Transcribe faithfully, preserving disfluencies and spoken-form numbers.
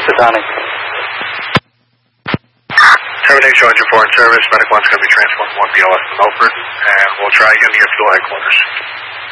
Donnie. Termination one two four in service. Medic one's going to be transformed one B L S to Milford, and we'll try again to get fuel headquarters.